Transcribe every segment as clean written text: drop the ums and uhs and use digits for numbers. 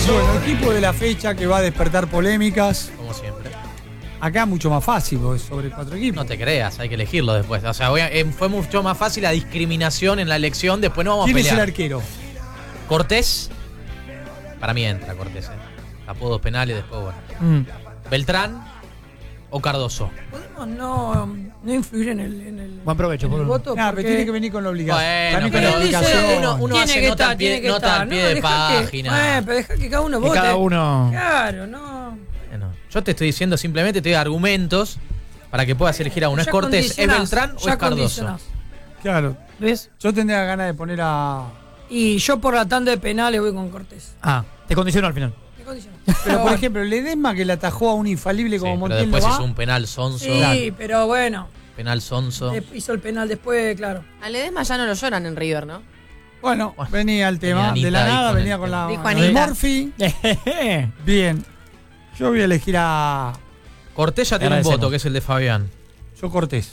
Bueno, equipo de la fecha que va a despertar polémicas. Como siempre. Acá mucho más fácil, porque es sobre 4 equipos. No te creas, hay que elegirlo después. O sea, fue mucho más fácil la discriminación en la elección. Después no vamos a ¿Quién pelear. es el arquero? Cortés. Para mí entra Cortés. Tapó 2 penales, después bueno. Beltrán o Cardoso. Podemos no influir en el Buen provecho, en el por voto. Nah, porque pero tiene que venir con la obligación. Bueno, También con pero la él dice, obligación. uno tiene hace que nota estar, al pie- tiene que nota estar. al pie de Dejá página. pero deja que cada uno Que vote. cada uno. Claro, no. Bueno, yo te estoy diciendo simplemente, te doy argumentos para que puedas elegir a uno. ¿Es Ya Cortés, es condicionás, Beltrán o ya es Cardoso? condicionás. Claro. ¿Ves? Yo tendría ganas de poner a. Y yo por la tanda de penales voy con Cortés. Ah, te condicionó al final. ¿Qué condicionás? Pero por ejemplo, Ledesma que le atajó a un infalible como Sí, pero Montiel después no va. hizo un penal sonso. Sí, pero bueno. Penal sonso. Hizo el penal después, claro. A Ledesma ya no lo lloran en River, ¿no? Bueno, Bueno, venía el tema. venía De la Anita ahí nada con venía el con la. Dijo el Anita. Morphy. Bien. Yo voy a elegir a. Cortés ya tiene un Agradecemos. voto, que es el de Fabián. Yo Cortés.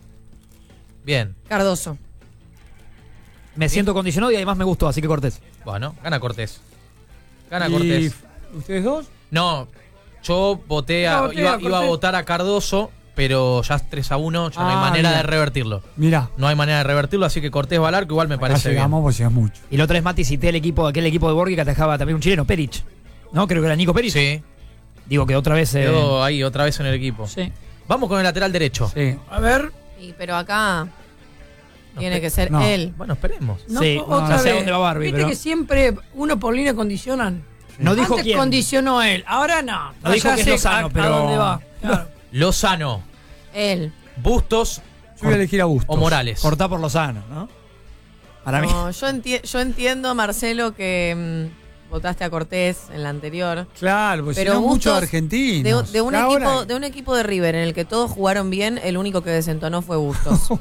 Bien. Cardoso. Me siento condicionado y además me gustó, así que Cortés. Bueno, gana Cortés. Gana ¿Y Cortés. ustedes dos? No, yo voté Yo voté a iba a Cortés. votar a Cardoso, pero ya es 3-1, ya no hay manera bien. de revertirlo. Mirá. No hay manera de revertirlo, así que Cortés va al arco, igual me Acá parece bien. llegamos, pues llegamos mucho. Y la otra vez, Mati, cité aquel equipo de Borghi que atajaba también un chileno, Peric. ¿No? Creo que era Nico Peric. Sí, Digo que otra vez. quedó ahí otra vez en el equipo. Sí. Vamos con el lateral derecho. Sí. A ver. Pero acá tiene que ser no. él. Bueno, esperemos. No, Sí, otra no sé a vez. dónde va Barbie, Viste pero- que siempre uno por línea condicionan. No dijo Antes quién. condicionó él, ahora no. No dijo Ya que es sé Lozano, a pero- dónde va. Claro. Lozano, Él. Bustos Yo voy a elegir a Bustos. o Morales. Cortá por Lozano, ¿no? Para mí. No, yo entiendo, Marcelo, que votaste a Cortés en la anterior. Claro, pues Pero si no muchos Bustos, argentinos. de un Ahora- equipo de River en el que todos jugaron bien, el único que desentonó fue Bustos.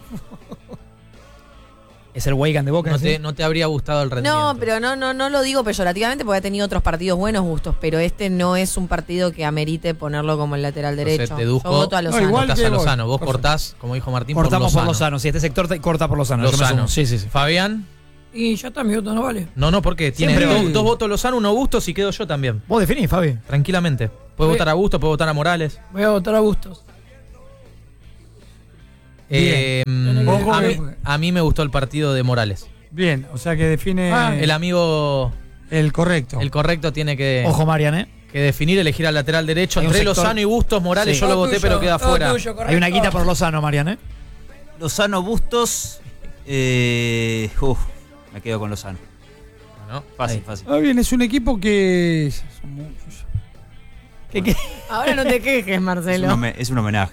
Es el Weigan de Boca. ¿sí? No te habría gustado el rendimiento. No, pero no lo digo peyorativamente porque ha tenido otros partidos buenos Bustos, pero este no es un partido que amerite ponerlo como el lateral Entonces, derecho. deduzco- Yo voto a No, Lozano. igual Cortás que a vos. Lozano. Vos Perfecto. cortás, como dijo Martín, Cortamos por por Lozano. Lozano. Sí, este sector corta por Lozano. eso me Lozano. asumo. Sí, sí, sí. Fabián. Y ya está, mi voto no vale. No, porque tiene Siempre- dos votos Lozano, uno Bustos y quedo yo también. Vos definís, Fabi. Tranquilamente. Puedes Sí. votar a Bustos, puedes votar a Morales. Voy a votar a Bustos. Ojo A, que- mí, a mí me gustó el partido de Morales. Bien, o sea que define El amigo, el correcto. el correcto tiene que, Ojo, Marian, que definir, elegir al lateral derecho. Hay un Entre sector- Lozano y Bustos, Morales Sí. yo lo Todo voté, tuyo, pero queda todo fuera. tuyo, correcto. Hay una guita por Lozano, Marian, Lozano Bustos. Me quedo con Lozano. Bueno, Fácil, Ahí. fácil. Ah, bien, es un equipo que. Son muchos. ¿Qué? Ahora no te quejes, Es Marcelo. es un homenaje.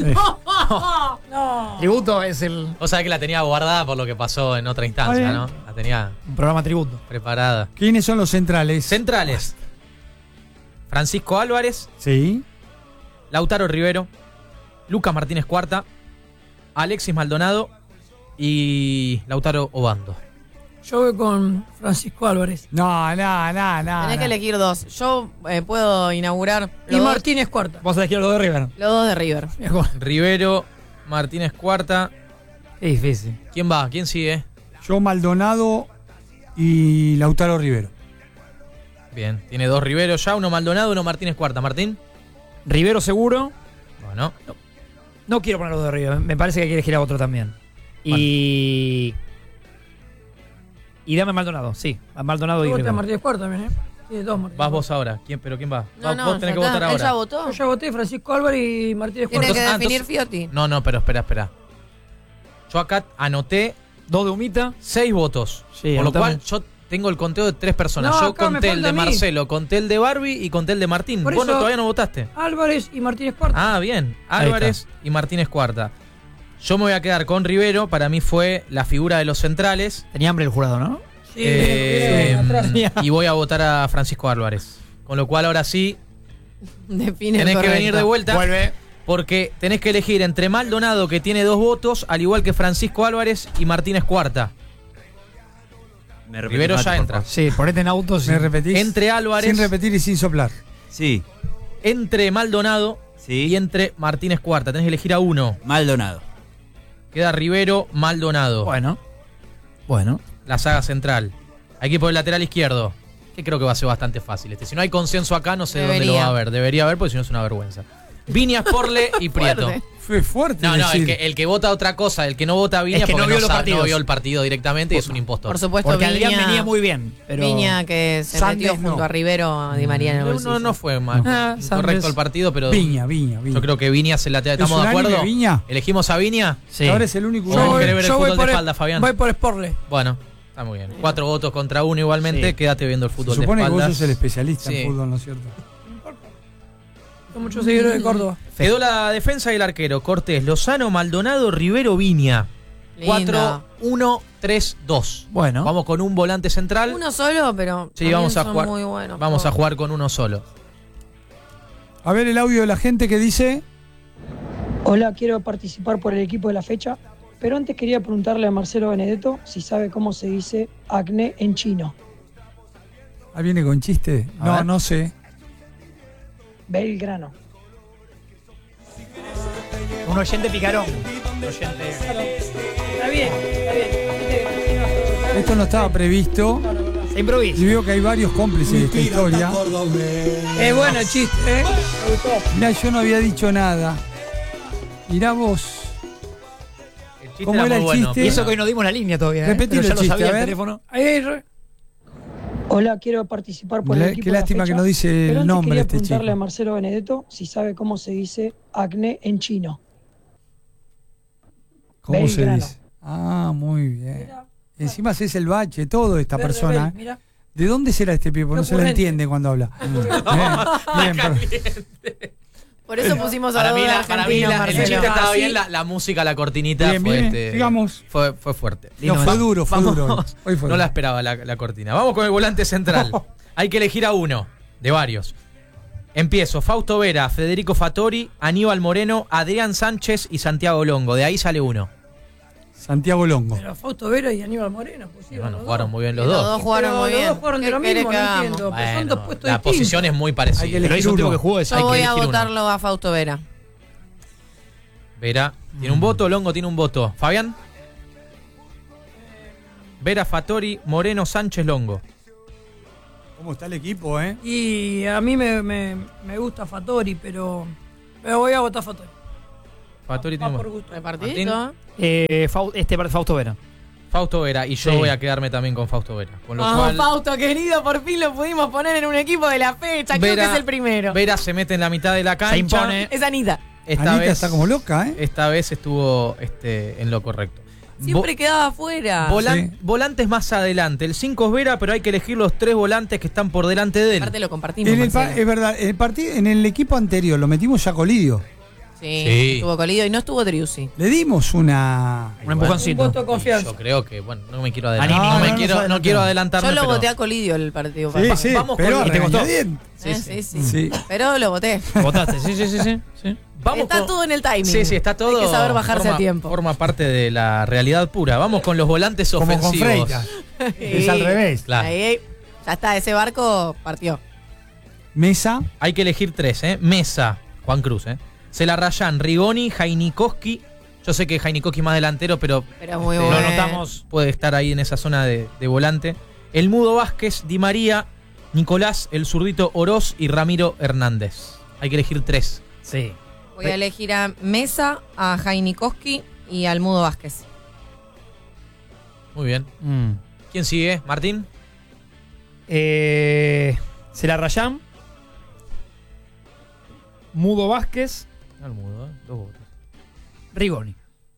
No. Tributo es vos sabés que la tenía guardada por lo que pasó en otra instancia, Está ¿no? bien. La tenía un programa tributo. preparada. ¿Quiénes son los centrales? Centrales. Francisco Álvarez, Sí. Lautaro Rivero, Lucas Martínez Cuarta, Alexis Maldonado y Lautaro Obando. Yo voy con Francisco Álvarez. No. Tenés que elegir dos. Yo puedo inaugurar Y los, Martínez Cuarta. Vos elegís lo de River. los dos de River. Rivero, Martínez Cuarta. Es difícil. ¿Quién va? ¿Quién sigue? Yo, Maldonado y Lautaro Rivero. Bien, tiene dos Rivero ya, uno Maldonado, uno Martínez Cuarta. ¿Martín? Rivero seguro. Bueno, No quiero ponerlo de River. Me parece que hay que elegir a otro también. Y dame Maldonado, sí. A Maldonado y Yo voté a Rivero. Martínez Cuarta también, ¿eh? Tiene dos Martínez vas Cuarta. vos ahora. ¿Pero quién va? No, no, Vos tenés que ya votar está. Él ya ahora. votó. Yo ya voté Francisco Álvarez y Martínez Tiene Cuarta. que Entonces- definir Fiotti. No, pero espera. Yo acá anoté 2 de Humita. 6 votos. Sí, por lo anotame. cual yo tengo el conteo de 3 personas. No, Yo acá me conté el falta de a mí. Marcelo, conté el de Barbie y conté el de Martín. Por Vos eso- todavía no votaste. Álvarez y Martínez Cuarta. Ah, bien. Ahí Álvarez y Martínez Cuarta. Yo me voy a quedar con Rivero. Para mí fue la figura de los centrales. Tenía hambre el jurado, ¿no? Sí, viene atrás. Y voy a votar a Francisco Álvarez. Con lo cual ahora sí Define tenés que correcto. venir de vuelta. Vuelve. Porque tenés que elegir entre Maldonado, que tiene 2 votos, al igual que Francisco Álvarez y Martínez Cuarta. Me repetís, Rivero Mati, ya por entra. favor. Sí, ponete en autos. ¿Me repetís? Entre Álvarez, Sin repetir y sin soplar. Sí, entre Maldonado sí. y entre Martínez Cuarta. Tenés que elegir a uno. Maldonado. Queda Rivero, Maldonado. Bueno. La saga central. Equipo del lateral izquierdo. que creo que va a ser bastante fácil. Si no hay consenso acá, no sé dónde Debería. lo va a haber. Debería haber, porque si no es una vergüenza. Viña, Sporle y Prieto. Fuerte. Fue fuerte No, decir. el que vota otra cosa, el que no vota a Viña Es que porque no vio los sabe, partidos. no vio el partido directamente y es un impostor. Por supuesto, Porque Adrián Viña, venía muy bien. Pero Viña que se Sandes metió junto no. a Rivero, a Di María en el bolsillo. No fue mal. Sandes. Correcto el partido, pero Viña. yo creo que Viña se la ¿estamos de unánime, acuerdo? Viña? ¿Elegimos a Viña? sí. Ahora es el único. Yo voy- ¿Querés ver el yo voy fútbol de por espalda, Fabián? Voy por Sportle. Bueno, está muy bien. 4 votos contra 1 igualmente. Sí. Quédate viendo el Se fútbol de supone que vos espaldas. sos el especialista Sí. en fútbol, ¿no es cierto? Son muchos seguidores de Córdoba. Quedó la defensa y el arquero. Cortés, Lozano, Maldonado, Rivero, Viña. Lindo. 4-1-3-2. Bueno. Vamos con un volante central. Uno solo, pero Sí, también vamos a son jugar. muy buenos. Vamos a jugar con uno solo. A ver el audio de la gente que dice. Hola, quiero participar por el equipo de la fecha, pero antes quería preguntarle a Marcelo Benedetto si sabe cómo se dice acné en chino. Ah, viene con chiste. A No, ver. no sé. Belgrano. Un oyente picarón. Un oyente. Está bien, está bien. Esto no estaba previsto. Se Y improvisa. veo que hay varios cómplices de esta historia. Es bueno el chiste, ¿eh? Me gustó. Mirá, yo no había dicho nada. Mirá vos. El chiste ¿Cómo era muy el bueno, chiste? Y pero- eso que hoy no dimos la línea todavía. Repetilo Pero ya el lo chiste, sabía a el ver. teléfono. Hola, quiero participar por el equipo Qué de la lástima fecha, que no dice pero el antes nombre quería este preguntarle a chico. Marcelo Benedetto si sabe cómo se dice acné en chino. ¿Cómo se Belgrano. dice? Ah, muy bien. Encima es el bache, todo esta Verde, persona. verde, mirá. ¿De dónde será este pipo? No se le Ocurrente. entiende cuando habla. Bien, Por eso pusimos a Para dos mí, de para mí argentinos, el Marcelo. chiste estaba Ah, sí. bien, la música, la cortinita Bien, fue, bien, sigamos. fue fuerte. No, fue duro, fue Vamos. duro. Hoy fue No la duro. esperaba la cortina. Vamos con el volante central. Hay que elegir a uno, de varios. Empiezo. Fausto Vera, Federico Fattori, Aníbal Moreno, Adrián Sánchez y Santiago Longo. De ahí sale uno. Santiago Longo. Pero Fausto Vera y Aníbal Moreno Y pusieron. bueno, los jugaron dos. muy bien Los los dos dos. jugaron Pero muy los bien. dos jugaron de ¿Qué lo querés mismo, que no hagamos? entiendo. Pero son Bueno, dos puestos la distintos. posición es muy Hay que parecida. elegir Pero hizo un tipo uno. que jugó ese. Yo voy a elegir uno. votarlo a Fausto Vera. Vera tiene un voto, Longo tiene un voto. Fabián. Vera, Fattori, Moreno, Sánchez, Longo. ¿Cómo está el equipo, Y a mí me gusta Fattori, pero voy a votar Fattori. Fattori Va tiene por un voto. gusto. Repartidito. Fausto Vera. Fausto Vera y yo Sí. voy a quedarme también con Fausto Vera. Con lo Vamos, cual, Fausto, querido, por fin lo pudimos poner en un equipo de la fecha. Creo que es el primero. Vera se mete en la mitad de la cancha. Se impone. Es Anita. Esta Anita vez está como loca, Esta vez estuvo en lo correcto. Siempre quedaba afuera. Sí. Volantes más adelante. El 5 es Vera, pero hay que elegir los 3 volantes que están por delante de él. Aparte lo compartimos. Es Marcelo. verdad, el partido, en el equipo anterior lo metimos ya Colidio. Sí, Sí. estuvo Colidio y no estuvo Triusi. Le dimos una. Un empujoncito. Un voto de confianza. Yo creo que, bueno, no me quiero adelantar. Anímico. No, me No, quiero, no, no quiero adelantarme. Yo lo pero- voté a Colidio el partido. Sí, pasado. sí, vamos pero con- ¿Y te costó? regañadientes. Sí. Sí. Pero lo voté. Votaste, sí. Vamos Está con- todo en el timing. Sí, está todo. Hay que saber bajarse a tiempo. Forma parte de la realidad pura. Vamos con los volantes Como con ofensivos. Freitas. Es al revés. Claro. Ahí, ya está, ese barco partió. Mesa. Hay que elegir 3, ¿eh? Mesa, Juan Cruz, ¿eh? Celarrayán, Rigoni, Jainikowski. Yo sé que Jainikowski es más delantero, pero Pero muy Lo bueno. Lo notamos. puede estar ahí en esa zona de volante. El Mudo Vázquez, Di María, Nicolás, el zurdito Oroz y Ramiro Hernández. Hay que elegir 3. Sí. Voy a elegir a Mesa, a Jainikowski y al Mudo Vázquez. Muy bien. ¿Quién sigue? ¿Martín? Celarrayán. Mudo Vázquez. No, el Mudo, 2 votos. Rigoni.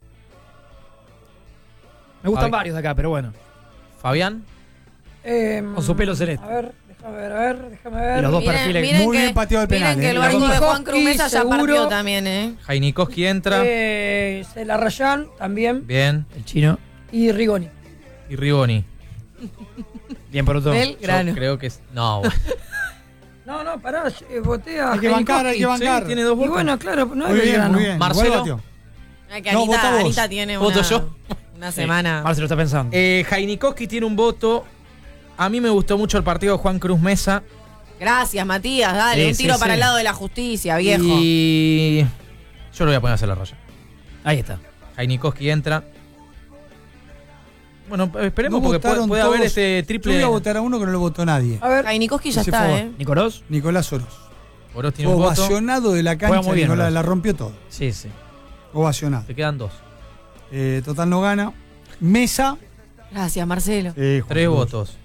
Me gustan Ay. varios de acá, pero bueno. Fabián. Con su pelo celeste. A ver, déjame ver. Y los dos perfiles. Muy bien pateado el penal, Miren que el ¿eh? barco de Juan Jainikowski, Cruz Mesa ya seguro. partió también, ¿eh? Jainikowski entra. Celarrayán también. Bien. El chino. Y Rigoni. Y Rigoni. Bien por otro. Belgrano. Yo creo que es. No, bueno. No, pará, voté a Hay que bancar, hay que Jainikowski. bancar. Sí, tiene 2 Y votos. bueno, claro, no Muy es bien, Belgrano. muy bien. Marcelo. Igual batió. Ay, que No, vota vos. Anita tiene Voto una, yo. una semana. Marcelo está pensando. Jainikowski tiene un voto. A mí me gustó mucho el partido de Juan Cruz Mesa. Gracias, Matías. Dale, Sí, un tiro sí, para sí. el lado de la justicia, viejo. Y yo lo voy a poner a hacer la raya. Ahí está. Jainikowski entra. Bueno, esperemos No porque votaron puede haber todos. este triple. Yo voy a votar a uno que no lo votó nadie. A ver, Ay, Nikoski ya Ese está, fue. ¿eh? Nicolás. Nicolás Oroz. Oroz tiene un voto. Ovacionado de la Juega cancha, muy bien, Nicolás, Oroz. la rompió todo. Sí, sí. Ovacionado. Te quedan 2. Total no gana. Mesa. Gracias, Marcelo. 3 votos.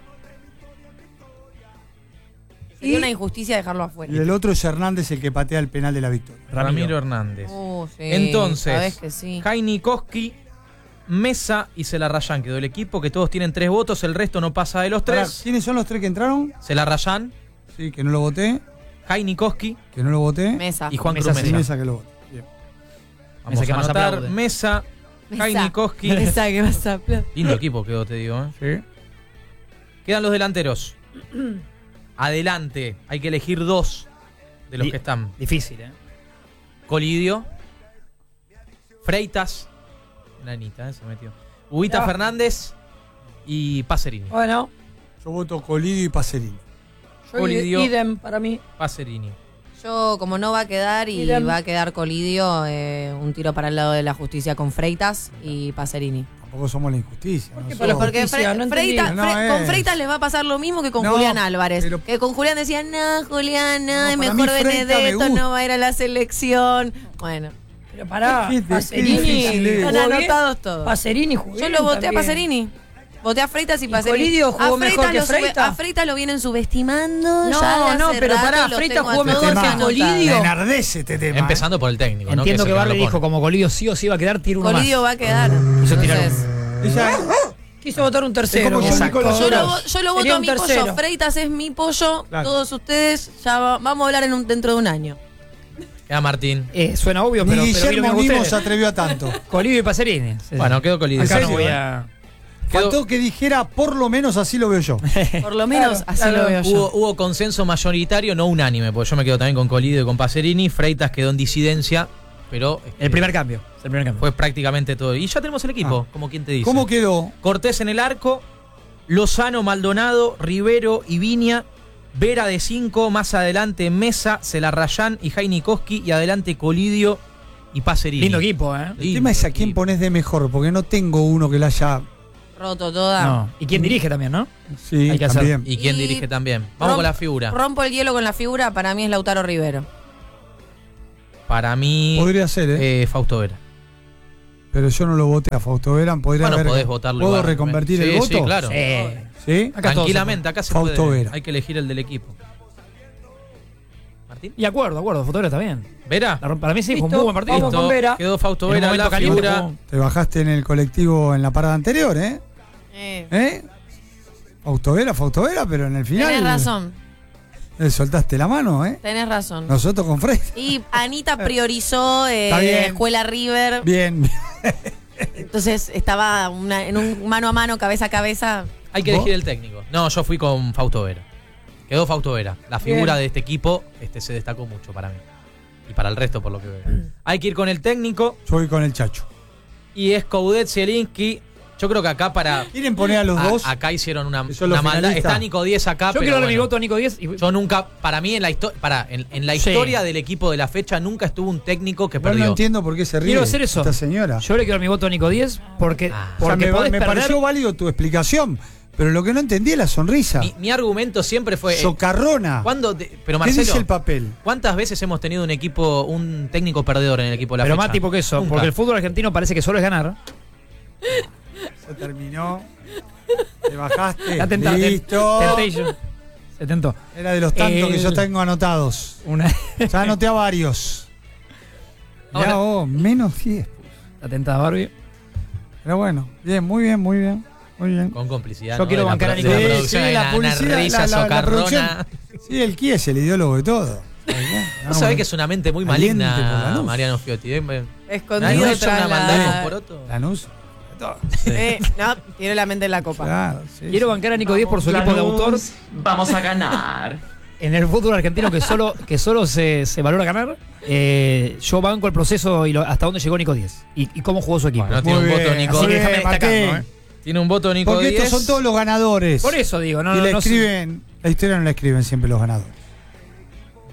Sería una injusticia dejarlo afuera. Y el otro es Hernández, el que patea el penal de la victoria. Ramiro Hernández. Sí, Entonces, sabés que sí. Jaime Koski, Mesa y Celarrayán quedó el equipo, que todos tienen 3 votos, el resto no pasa de los Pará, 3. ¿quiénes son los 3 que entraron? Celarrayán, Sí, que no lo voté. Jaime Koski Que no lo voté. Mesa. y Juan Mesa, Cruz Y Mesa. Mesa que lo voté. Bien. Vamos Mesa que a más anotar aplaude. Mesa, Jaime Koski. Mesa que vas a aplaudir. Lindo equipo quedó, te digo. Sí. Quedan los delanteros. Adelante, hay que elegir 2 de los Di- que están. Difícil, ¿eh? Colidio, Freitas, Nanita, se metió. Huguita Ah. Fernández y Pacerini. bueno, Yo voto Colidio y Pacerini. yo Colidio. idem para mí. Pacerini. Yo, como no va a quedar y Miren. va a quedar Colidio, un tiro para el lado de la justicia con Freitas y Pacerini. Tampoco somos la injusticia. ¿no? qué Somos- para la Porque justicia? No entendí. Freitas, No con es. Freitas les va a pasar lo mismo que con No, Julián Álvarez. pero- Que con Julián decían, no, Julián, no, No, es para mejor mí Freitas me Benedetto, gusta. no va a ir a la selección. Bueno, Pero pará, Qué Pacerini. difícil es. jugó están bien. anotados todos. Pacerini jugó Yo bien lo voté a también. Pacerini. Voté a Freitas y ¿Y Pacerini. Colidio jugó mejor que Freitas? A Freitas lo vienen subestimando. No, ya de no, hace pero rato pará, lo Freitas tengo a jugó todos mejor que anotados. Colidio. Me enardece este tema. Empezando por el técnico, ¿no? Entiendo es que el Barley lo dijo, pone. como Colidio sí o sí va a quedar, tiro uno Colidio va más. a quedar. Hizo tirar Entonces, Ella- Quiso votar un tercero. Es como yo, Exacto. Nicolás yo lo, Oroz. yo lo voto Sería a un mi tercero. pollo. Freitas es mi pollo. Claro. Todos ustedes ya vamos a hablar dentro de un año. Queda Martín. Suena obvio, Ni pero Guillermo mira, Mimo ustedes. se atrevió a tanto. Colidio y Pacerini. Sí, sí. Bueno, quedó Colidio. Acá ¿En no serio, voy a... Faltó que dijera por lo menos así lo veo yo. Por lo menos Claro, así claro. lo veo yo. Hubo consenso mayoritario, no unánime, porque yo me quedo también con Colidio y con Pacerini. Freitas quedó en disidencia, pero El primer cambio. fue prácticamente todo. Y ya tenemos el equipo, como quien te dice. ¿Cómo quedó? Cortés en el arco, Lozano, Maldonado, Rivero y Viña, Vera de 5, más adelante Mesa, Celarrayán y Jaime Koski, y adelante Colidio y Pacerini. Lindo equipo, ¿eh? El tema es a quién pones de mejor, porque no tengo uno que la haya. Roto toda. No. Y quién dirige también, ¿no? Sí, Hay que hacer. también. ¿Y quién Y dirige también? Vamos Rom- con la figura. Rompo el hielo con la figura, para mí es Lautaro Rivero. Para mí, Podría ser, ¿eh? Fausto Vera. Pero yo no lo voté a Fausto Vera. Podría Bueno, haber. podés votarlo ¿Puedo igual. reconvertir Sí, el voto? Sí, claro. ¿Sí? Acá todos Tranquilamente, acá se Fausto puede. Vera. Hay que elegir el del equipo. ¿Martín? Y acuerdo, Fotografía está bien. ¿Vera? Para mí sí, fue un Listo, muy buen partido. vamos con Vera. Quedó Fausto En un Vera, momento la caliente figura. jugó. Te bajaste en el colectivo en la parada anterior, ¿eh? ¿Eh? Fausto Vera, pero en el final. Tenés razón, Soltaste la mano, ¿eh? tenés razón. Nosotros con Fred. Y Anita priorizó Está bien. Escuela River. Bien. Entonces estaba en un mano a mano, cabeza a cabeza. Hay que ¿Vos? elegir el técnico. No, yo fui con Fausto Vera. Quedó Fausto Vera. La figura Bien. de este equipo se destacó mucho para mí. Y para el resto, por lo que veo. Hay que ir con el técnico. Yo voy con el Chacho. Y es Coudet, Zielinski. Yo creo que acá para. ¿Quieren poner a los dos? Acá hicieron una Que son los maldad. finalistas. Está Nico 10 acá. Yo pero quiero darle mi bueno. voto a Nico 10. Yo nunca, para mí en la Sí. historia del equipo de la fecha nunca estuvo un técnico que Igual perdió. no entiendo por qué se ríe. Quiero hacer eso. Esta señora. Yo le quiero dar mi voto a Nico 10 porque, Ah. O sea, porque podés me perder. pareció válido tu explicación, pero lo que no entendí es la sonrisa. Mi argumento siempre fue. Socarrona. Pero ¿Qué Marcelo, dice el papel? ¿cuántas veces hemos tenido un técnico perdedor en el equipo de la Pero fecha? más tipo que eso, Nunca. porque el fútbol argentino parece que solo es ganar. Se terminó. Te bajaste. Está tentado. Listo. Temptation. Se tentó. Era de los tantos que yo tengo anotados. Una. Ya anoté a varios. Ahora- Ya vos, menos 10. Está tentada Barbie. Pero bueno, bien, muy bien, muy bien. Muy bien. Con complicidad. Yo ¿no? quiero de la bancar a pro- Nico. de Sí, producción, sí, hay la una publicidad, risa la socarrona. producción. Sí, el Kie es el ideólogo de todo. Vos sabés que es una mente muy Aliente por maligna, Lanús. Mariano Fiotti. ¿Nadie Escondido ha hecho tras una maldad la... con Poroto? Lanús. Todo. No, tiene la mente en la copa. Claro, sí, Quiero bancar a Nico 10 por su equipo de autor Vamos a ganar. en el fútbol argentino que solo se valora ganar. Yo banco el proceso y hasta dónde llegó Nico 10 y cómo jugó su equipo. Bueno, tiene Muy un bien, voto Nico así que 10. déjame destacando, Tiene un voto Nico Porque 10. estos son todos los ganadores. Por eso digo, no, y no, la no sé. escriben, la historia no la escriben siempre los ganadores.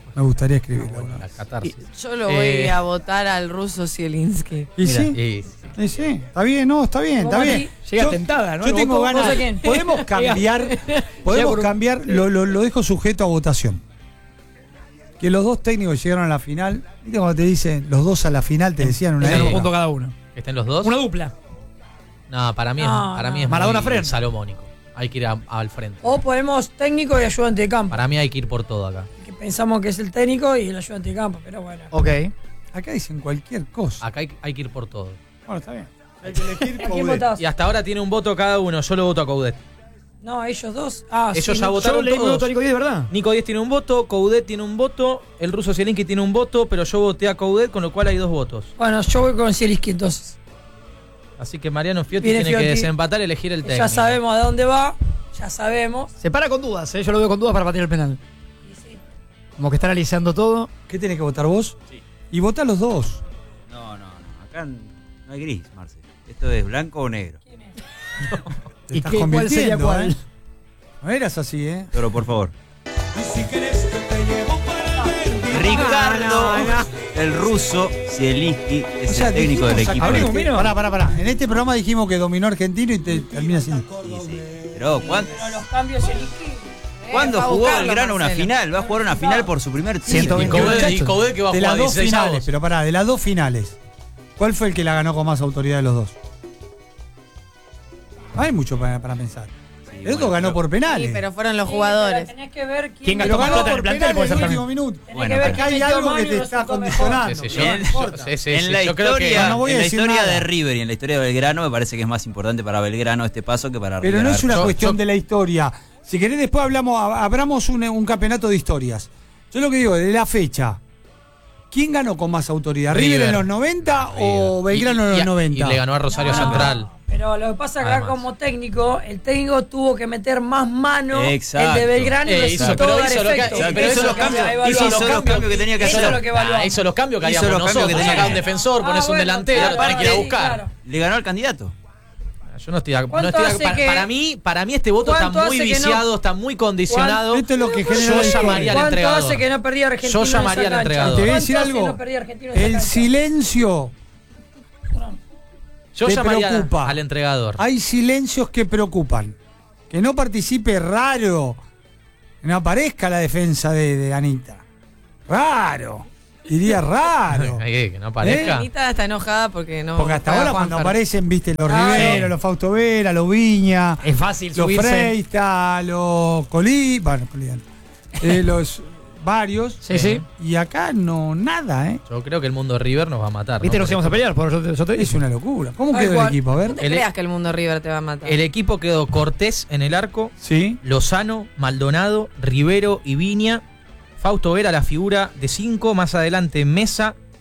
Me gustaría escribirlo. La catarsis. Yo lo voy a votar al ruso Zielinski. ¿Y Mira, sí? Y sí, está bien, no, está bien, está bien. Llega Yo- tentada, ¿no? Yo tengo ¿Vos ganas. a quién? Podemos cambiar, lo dejo sujeto a votación. Que los dos técnicos llegaron a la final. ¿Viste cuando te dicen los dos a la final? Te decían una Están un época. punto cada uno. ¿Que estén los dos? Una dupla. No, para mí es Maradona muy Fren. salomónico. Hay que ir al frente. O ponemos técnico y ayudante de campo. Para mí hay que ir por todo acá. Que pensamos que es el técnico y el ayudante de campo, pero bueno. Ok. Acá dicen cualquier cosa. Acá hay que ir por todo. Bueno, está bien. Hay que elegir ¿A quién votás? Y hasta ahora tiene un voto cada uno. Yo lo voto a Coudet. No, ellos dos. Ah, Ellos sí, ya no- votaron Yo leí mi todos. voto a Nico Díaz, ¿verdad? Nico 10 tiene un voto, Coudet tiene un voto, el ruso Zielinski tiene un voto, pero yo voté a Coudet, con lo cual hay 2 votos. Bueno, yo voy con Zielinski entonces. Así que Mariano Fiotti Viene tiene que Fiotti. desempatar y elegir el técnico. Ya sabemos a dónde va, ya sabemos. Se para con dudas, ¿eh? Yo lo veo con dudas para patear el penal. Como que está analizando todo. ¿Qué tenés que votar vos? Sí. Y votá los dos. No. Acá no hay gris, Marce. Esto es blanco o negro. Te ¿Y estás cuál sería convirtiendo, cuál? ¿eh? No eras así, ¿eh? Pero por favor. Ricardo, el ruso Zielinski, es el técnico del equipo. Abrimos, pará. En este programa dijimos que dominó Argentino y te termina siendo. Pero Pero los cambios Zielinski. ¿cuándo va a jugó buscarlo, Belgrano una Marcelo. final? Va a jugar una final por su primer título. 120 Y muchachos. Coudet que va a De jugar las dos 16 finales, avos. pero pará, de las dos finales, ¿cuál fue el que la ganó con más autoridad de los dos? No hay mucho para pensar. El otro ganó por penales. Sí, pero fueron los Sí, jugadores. pero tenés que ver ¿Quién Pero gastó más ganó plata en el por plantel? Puede penales en ser el último también. minuto. Tenés Bueno, que ver Acá quién hay metió algo mano que y te lo está resultó condicionando. Sí, sí, yo- No importa. En la yo creo que historia, no voy a en la decir historia nada. de River y en la historia de Belgrano me parece que es más importante para Belgrano este paso que para Pero River. no es una Yo- cuestión yo- de la historia. Si querés después abramos un campeonato de historias. Yo lo que digo, de la fecha. ¿Quién ganó con más autoridad? ¿River en los 90 o Belgrano en los 90? Y le ganó a Rosario Central. Pero lo que pasa es que acá Además. como técnico, el técnico tuvo que meter más mano Exacto. el de Belgrano y Hizo- resultó pero dar hizo lo que- efecto. pero Eso hizo es los lo que cambios- evaluamos. hizo los cambios que tenía que Eso hacer. es lo que evaluamos. Hizo los cambios que Hizo haríamos los cambios nosotros. que tenía Sacás que un defensor, pones un bueno, delantero, claro, lo tenés que ir a sí, buscar. claro. Le ganó al candidato. Yo no estoy de ¿Cuánto acuerdo. hace que- Para mí este voto está ¿Cuánto muy hace que no- viciado, está muy condicionado. Esto es lo que genera Yo la llamaría al historia. ¿Cuánto entregador. hace que no perdía Argentina Yo en esa llamaría al cancha? entregador. Te voy a ¿Cuánto decir hace que algo. no perdía Argentina en esa El cancha? silencio Yo te llamaría preocupa. al entregador. Hay silencios que preocupan. Que no participe raro. Que no aparezca la defensa de Anita. Raro. Diría raro. Que no aparezca. Anita está enojada porque no. Porque hasta juega ahora cuando Juanfer. aparecen, viste, los Ah, Rivero, los Fausto Vera, los Viña, Es fácil los subirse. Freita, los Colí, bueno, los varios. Sí. Y acá no, nada, ¿eh? Yo creo que el mundo de River nos va a matar. Viste, ¿no? nos íbamos a pelear, por eso te Es dije. una locura. ¿Cómo Tal quedó el cual. equipo? A ver. No te creas que el mundo River te va a matar. El equipo quedó Cortés en el arco, Sí. Lozano, Maldonado, Rivero y Viña. Fausto Vera la figura de 5, más adelante Mesa,